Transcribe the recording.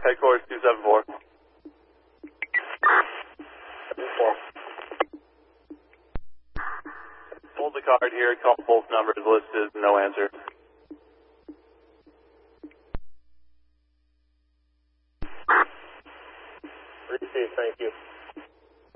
headquarters 274. 74. Pulled the card here, call both numbers listed, no answer. Received, thank you.